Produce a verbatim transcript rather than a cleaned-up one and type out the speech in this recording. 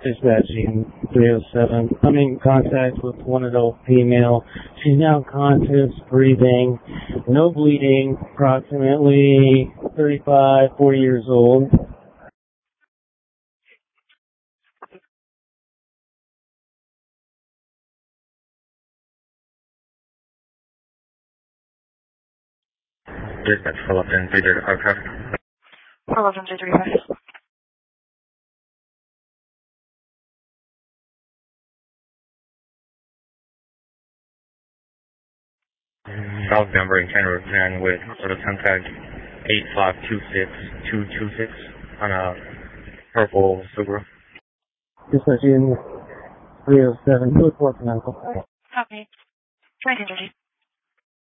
Dispatching three oh seven. I'm in contact with one adult female. She's now conscious, breathing, no bleeding, approximately thirty-five, forty years old. Dispatch, Fullerton, three thirty-five traffic. Fullerton, three thirty-five. Southbound Burton County Road with order contact eight five two six two two six on a purple Subaru. Dispatching three oh seven, two four for medical. Copy. nineteen thirty.